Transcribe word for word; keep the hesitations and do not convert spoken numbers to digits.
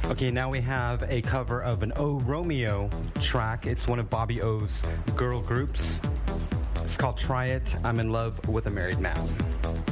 Okay, now we have a cover of an O Romeo track. It's one of Bobby O's girl groups. It's called Try It. I'm in love with a married man.